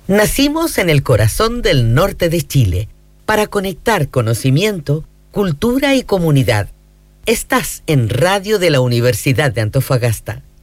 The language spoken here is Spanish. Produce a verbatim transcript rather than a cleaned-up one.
Nacimos en el corazón del norte de Chile para conectar conocimiento, cultura y comunidad. Estás en Radio de la Universidad de Antofagasta.